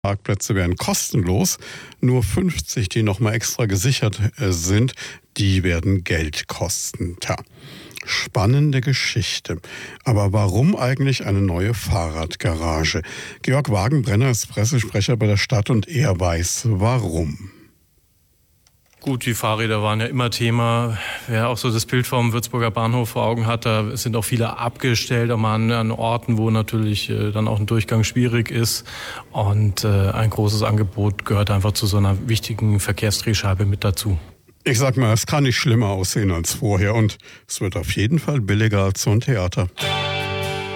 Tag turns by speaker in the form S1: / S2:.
S1: Parkplätze wären kostenlos. Nur 50, die nochmal extra gesichert sind, die werden Geld kosten. Tja, spannende Geschichte. Aber warum eigentlich eine neue Fahrradgarage? Georg Wagenbrenner ist Pressesprecher bei der Stadt und er weiß, warum.
S2: Gut, die Fahrräder waren ja immer Thema. Wer auch so das Bild vom Würzburger Bahnhof vor Augen hat, da sind auch viele abgestellt an Orten, wo natürlich dann auch ein Durchgang schwierig ist. Und ein großes Angebot gehört einfach zu so einer wichtigen Verkehrsdrehscheibe mit dazu.
S1: Ich sag mal, es kann nicht schlimmer aussehen als vorher und es wird auf jeden Fall billiger als so ein Theater.